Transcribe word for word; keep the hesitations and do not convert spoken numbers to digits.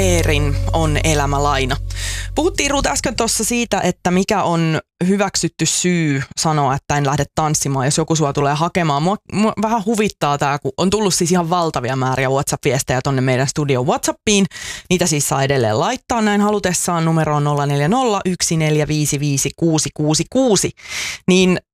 Eerin On elämä laina. Puhuttiin Ruut äsken tuossa siitä, että mikä on hyväksytty syy sanoa, että en lähde tanssimaan, jos joku sua tulee hakemaan. Mua, mua vähän huvittaa tämä, kun on tullut siis ihan valtavia määriä WhatsApp-viestejä tonne meidän studion WhatsAppiin. Niitä siis saa edelleen laittaa näin halutessaan numeroon nolla neljä nolla yksi neljä viisi viisi kuusi kuusi kuusi. Niin